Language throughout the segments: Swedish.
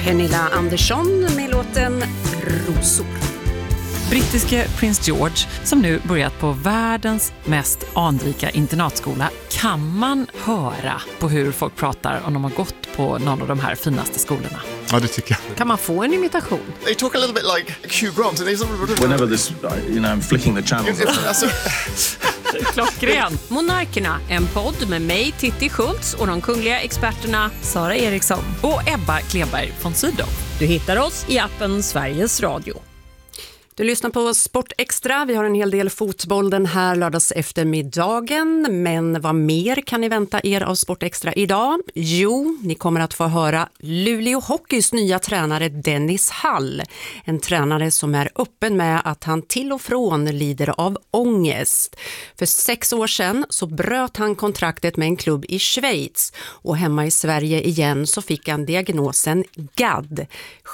Pernilla Andersson med låten Rosor. Brittiske prins George, som nu börjat på världens mest anrika internatskola, kan man höra på hur folk pratar om de har gått på någon av de här finaste skolorna. Ja, det tycker jag. Kan man få en imitation? They talk a little bit like Hugh Grant. Whenever this, I'm flicking the channels. Klockren. Monarkerna, en podd med mig, Titti Schultz, och de kungliga experterna Sara Eriksson Och Ebba Kleberg von Sydow. Du hittar oss i appen Sveriges Radio. Du lyssnar på Sport Extra. Vi har en hel del fotboll den här lördags eftermiddagen. Men vad mer kan ni vänta er av Sport Extra idag? Jo, ni kommer att få höra Luleå Hockeys nya tränare Dennis Hall. En tränare som är öppen med att han till och från lider av ångest. För 6 år sedan så bröt han kontraktet med en klubb i Schweiz. Och hemma i Sverige igen så fick han diagnosen GAD.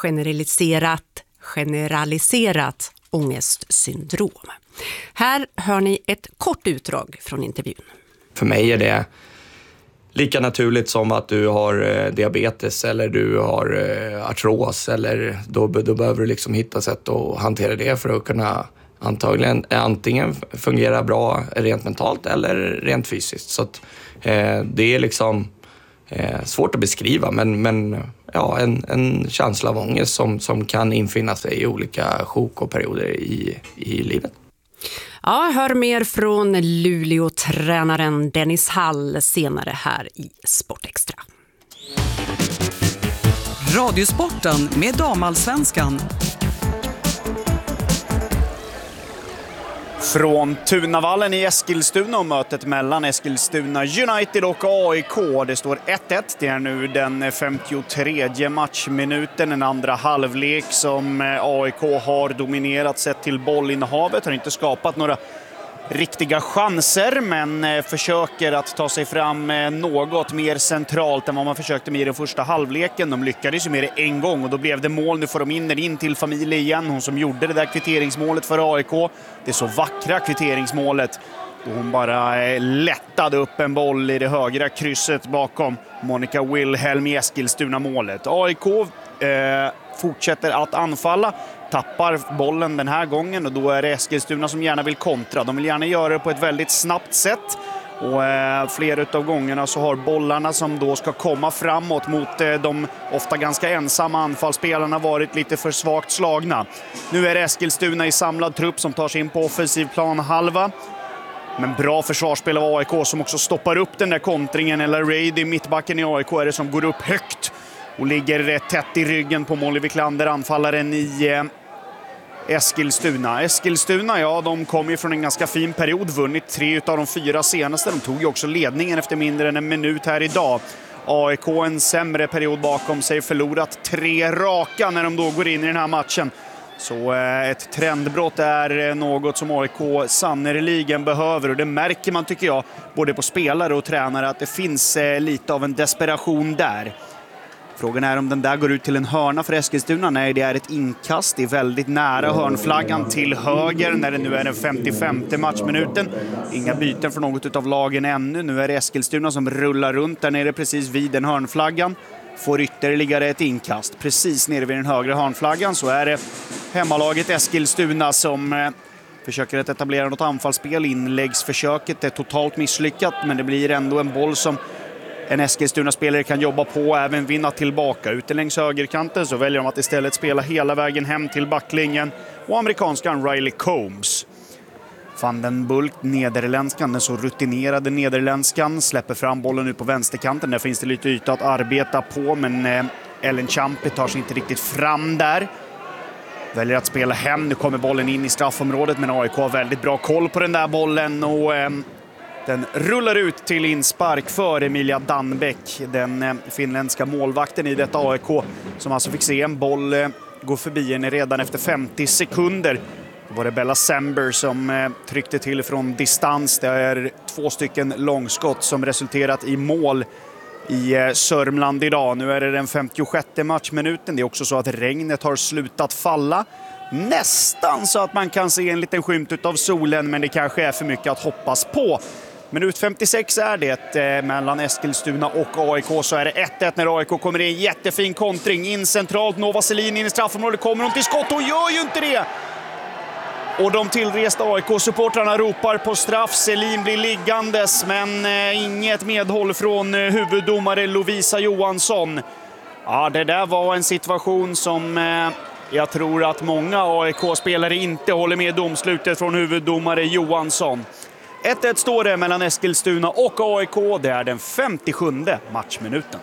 Generaliserat ångestsyndrom. Här hör ni ett kort utdrag från intervjun. För mig är det lika naturligt som att du har diabetes eller du har artros, eller då behöver du liksom hitta sätt att hantera det för att kunna antingen fungera bra rent mentalt eller rent fysiskt. Så att, det är liksom svårt att beskriva, men ja, en känsla av ångest som kan infinna sig i olika sjok och perioder i livet. Ja, hör mer från Luleå-tränaren Dennis Hall senare här i Sport Extra. Radiosporten med Damallsvenskan. Från Tunavallen i Eskilstuna och mötet mellan Eskilstuna United och AIK. Det står 1-1. Det är nu den 53:e matchminuten. En andra halvlek som AIK har dominerat sett till bollinnehavet. Har inte skapat några riktiga chanser, men försöker att ta sig fram något mer centralt än vad man försökte med i den första halvleken. De lyckades ju med det en gång och då blev det mål. Nu får de in till familj igen. Hon som gjorde det där kvitteringsmålet för AIK. Det är så vackra kvitteringsmålet. Då hon bara lättade upp en boll i det högra krysset bakom Monica Wilhelm i Eskilstuna-målet. AIK fortsätter att anfalla. Tappar bollen den här gången och då är det Eskilstuna som gärna vill kontra. De vill gärna göra det på ett väldigt snabbt sätt. Och flera av gångerna så har bollarna som då ska komma framåt mot de ofta ganska ensamma anfallsspelarna varit lite för svagt slagna. Nu är det Eskilstuna i samlad trupp som tar sig in på offensiv plan halva. Men bra försvarsspel av AIK som också stoppar upp den där kontringen. Eller Raid i mittbacken i AIK är det som går upp högt och ligger tätt i ryggen på Molly Wiklander, anfallaren i Eskilstuna. Eskilstuna, ja, de kom ju från en ganska fin period, vunnit 3 av de 4 senaste. De tog ju också ledningen efter mindre än en minut här idag. AIK en sämre period bakom sig, förlorat 3 raka när de då går in i den här matchen. Så ett trendbrott är något som AIK sannoliken behöver, och det märker man, tycker jag, både på spelare och tränare, att det finns lite av en desperation där. Frågan är om den där går ut till en hörna för Eskilstuna. Nej, det är ett inkast. Det är väldigt nära hörnflaggan till höger när det nu är den 55:e matchminuten. Inga byten för något av lagen ännu. Nu är det Eskilstuna som rullar runt där nere precis vid den hörnflaggan. Får ytterligare ett inkast. Precis nere vid den högra hörnflaggan så är det hemmalaget Eskilstuna som försöker att etablera något anfallsspel. Inläggsförsöket är totalt misslyckat, men det blir ändå en boll som en Eskilstuna-spelare kan jobba på och även vinna tillbaka. Ute längs högerkanten så väljer de att istället spela hela vägen hem till backlinjen. Och amerikanskan Riley Combs. Van den Bulk, nederländskan, den så rutinerade nederländskan, släpper fram bollen ut på vänsterkanten. Där finns det lite yta att arbeta på, men Ellen Champi tar sig inte riktigt fram där. Väljer att spela hem. Nu kommer bollen in i straffområdet, men AIK har väldigt bra koll på den där bollen och den rullar ut till inspark för Emilia Danbeck, den finländska målvakten i detta AIK, som alltså fick se en boll gå förbi henne redan efter 50 sekunder. Då var det Bella Sember som tryckte till från distans. Det är 2 stycken långskott som resulterat i mål i Sörmland idag. Nu är det den 56:e matchminuten. Det är också så att regnet har slutat falla. Nästan så att man kan se en liten skymt av solen, men det kanske är för mycket att hoppas på. Minut 56 är det mellan Eskilstuna och AIK, så är det 1-1 när AIK kommer in. Jättefin kontring in centralt. Nova Selin in i straffområdet, kommer hon till skott och gör ju inte det. Och de tillresta AIK-supportrarna ropar på straff. Selin blir liggandes, men inget medhåll från huvuddomare Lovisa Johansson. Ja, det där var en situation som jag tror att många AIK-spelare inte håller med domslutet från huvuddomare Johansson. 1-1 står det mellan Eskilstuna och AIK. Det är den 57:e matchminuten.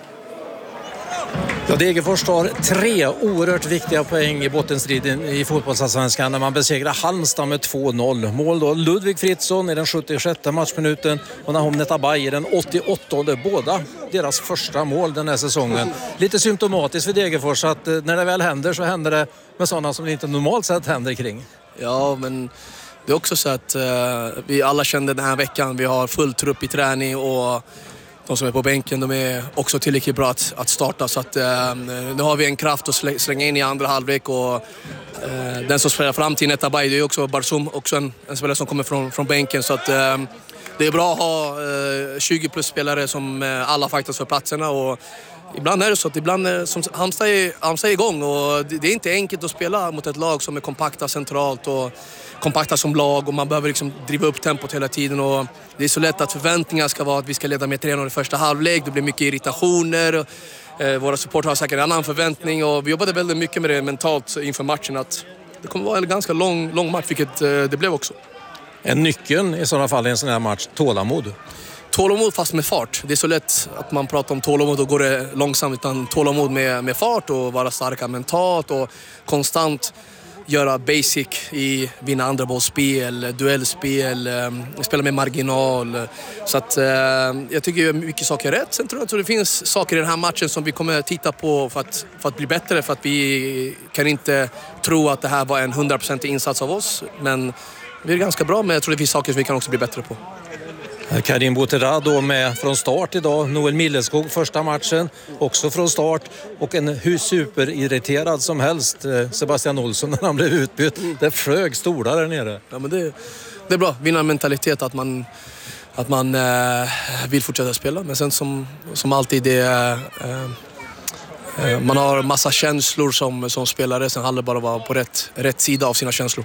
Ja, Degerfors tar 3 oerhört viktiga poäng i bottenstriden i fotbollsallsvenskan när man besegrar Halmstad med 2-0. Mål då Ludvig Fritzson i den 76:e matchminuten och Nahom Netabay i den 88:e. Båda deras första mål den här säsongen. Lite symptomatiskt för Degerfors att när det väl händer så händer det med sådana som det inte normalt sett händer kring. Ja, men det är också så att vi alla kände den här veckan. Vi har full trupp i träning och de som är på bänken, de är också tillräckligt bra att starta. Så att nu har vi en kraft att slänga in i andra halvlek. Och den som spelar fram till Netabay, det är också Barsum, också en spelare som kommer från bänken. Så att det är bra att ha 20 plus spelare som alla faktiskt för platserna. Och ibland är det så att som Halmstad är igång och det är inte enkelt att spela mot ett lag som är kompakta centralt och kompakta som lag och man behöver liksom driva upp tempot hela tiden och det är så lätt att förväntningar ska vara att vi ska leda med 3-0 i första halvlek. Det blir mycket irritationer. Våra supportrar har säkert en annan förväntning och vi jobbade väldigt mycket med det mentalt inför matchen att det kommer vara en ganska lång match, vilket det blev också. En nyckeln i sådana fall i en sån här match, tålamod. Tålamod fast med fart. Det är så lätt att man pratar om tålamod och går det långsamt, utan tålamod med fart och vara starka mentalt och konstant göra basic i vinna andra bollspel, duellspel, spela med marginal. Så att jag tycker mycket saker är rätt. Sen tror jag att det finns saker i den här matchen som vi kommer titta på för att bli bättre, för att vi kan inte tro att det här var en 100% insats av oss, men vi är ganska bra, men jag tror det finns saker som vi kan också bli bättre på. Karim Bouterra då med från start idag. Noel Milleskog första matchen också från start. Och en hur superirriterad som helst Sebastian Olsson när han blev utbytt. Det flög stolar där nere. Ja, men det är bra. Vinnarmentalitet att man vill fortsätta spela. Men sen som alltid man har massa känslor som spelare. Sen handlar det bara om att vara på rätt sida av sina känslor.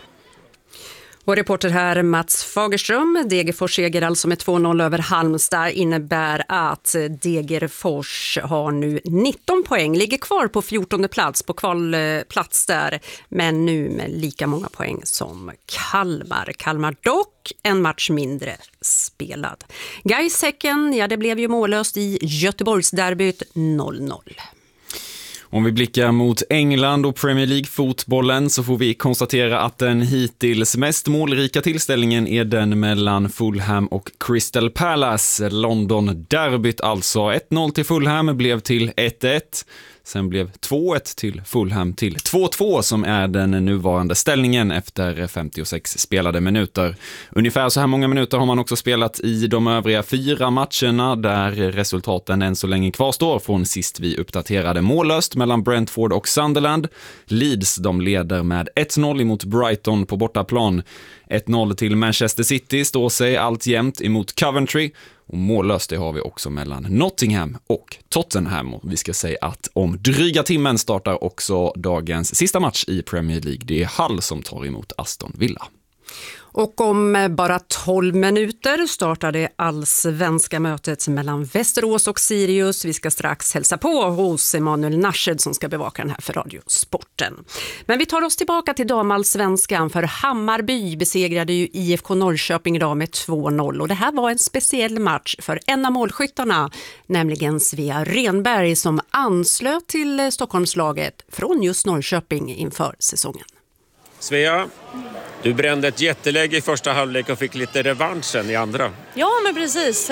Och reporter här Mats Fagerström. Degerfors seger alltså med 2-0 över Halmstad innebär att Degerfors har nu 19 poäng. Ligger kvar på 14:e plats, på kvalplats där. Men nu med lika många poäng som Kalmar. Kalmar dock en match mindre spelad. Gais-Häcken, ja det blev ju mållöst i Göteborgsderbyt 0-0. Om vi blickar mot England och Premier League-fotbollen så får vi konstatera att den hittills mest målrika tillställningen är den mellan Fulham och Crystal Palace. London-derbyt alltså. 1-0 till Fulham blev till 1-1. Sen blev 2-1 till Fulham till 2-2 som är den nuvarande ställningen efter 56 spelade minuter. Ungefär så här många minuter har man också spelat i de övriga 4 matcherna där resultaten än så länge kvarstår från sist vi uppdaterade. Mållöst mellan Brentford och Sunderland. Leeds de leder med 1-0 emot Brighton på bortaplan. 1-0 till Manchester City står sig alltjämt emot Coventry. Och mållöst det har vi också mellan Nottingham och Tottenham. Och vi ska säga att om dryga timmen startar också dagens sista match i Premier League. Det är Hull som tar emot Aston Villa. Och om bara 12 minuter startar det allsvenska mötet mellan Västerås och Sirius. Vi ska strax hälsa på hos Emanuel Narshed som ska bevaka den här för Radiosporten. Men vi tar oss tillbaka till damallsvenskan, för Hammarby besegrade ju IFK Norrköping idag med 2-0. Och det här var en speciell match för en av målskyttarna, nämligen Svea Renberg, som anslöt till Stockholmslaget från just Norrköping inför säsongen. Svea, du brände ett jätteläge i första halvlek och fick lite revanschen i andra. Ja, men precis.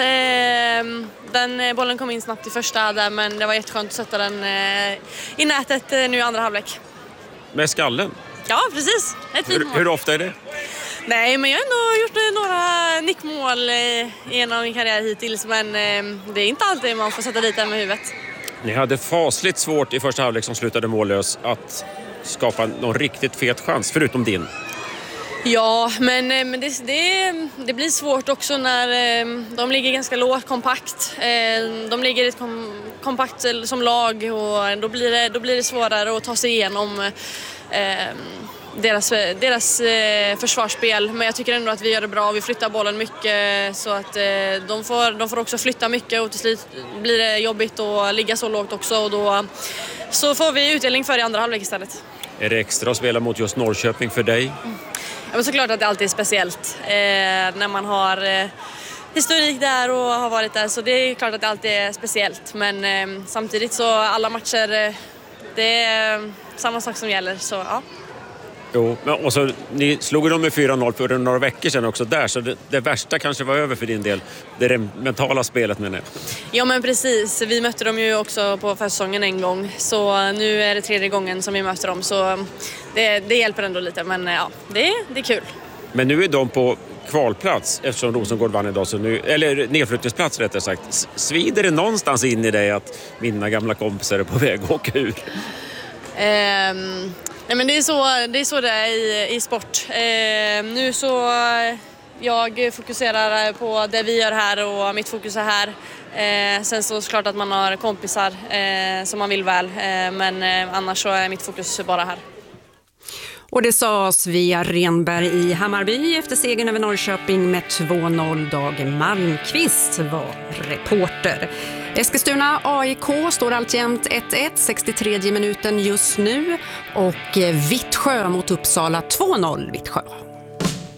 Den bollen kom in snabbt i första där, men det var jätteskönt att sätta den i nätet nu i andra halvlek. Med skallen? Ja, precis. Hur ofta är det? Nej, men jag har ändå gjort några nickmål genom min karriär hittills, men det är inte alltid man får sätta dit den med huvudet. Ni hade fasligt svårt i första halvlek som slutade mållös att skapa någon riktigt fet chans, förutom din. Ja, men det blir svårt också när de ligger ganska lågt kompakt. De ligger kompakt som lag och då blir det svårare att ta sig igenom deras försvarsspel. Men jag tycker ändå att vi gör det bra. Vi flyttar bollen mycket så att de får också flytta mycket och till slut blir det jobbigt att ligga så lågt också och då så får vi utdelning för i andra halvlek istället. Är det extra att spela mot just Norrköping för dig? Ja, men såklart att det alltid är speciellt när man har historik där och har varit där, så det är klart att det alltid är speciellt. Men samtidigt så alla matcher, det är samma sak som gäller, så ja. Jo, och så, ni slog dem med 4-0 för några veckor sedan också där, så det värsta kanske var över för din del. Det är det mentala spelet menar jag. Ja men precis, vi mötte dem ju också på försäsongen en gång, så nu är det 3:e gången som vi möter dem, så det hjälper ändå lite, men ja, det är kul. Men nu är de på kvalplats eftersom Rosengård vann idag, så nu, eller nedflyttningsplats rättare sagt. Svider det någonstans in i dig att mina gamla kompisar är på väg att åka ur? Nej, men det är så det är i sport. Nu så jag fokuserar på det vi gör här och mitt fokus är här. Sen så är det klart att man har kompisar som man vill väl, men annars så är mitt fokus bara här. Och det sa Svea Renberg i Hammarby efter segern över Norrköping med 2-0. Dag Malmqvist var reporter. Eskilstuna AIK står alltjämt 1-1, 63 minuten just nu, och Vittsjö mot Uppsala 2-0 Vittsjö.